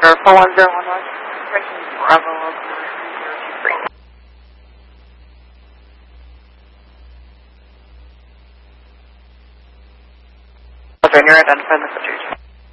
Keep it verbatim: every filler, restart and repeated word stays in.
Order four one zero one one. Bravo, zero two three. You're identifying the situation.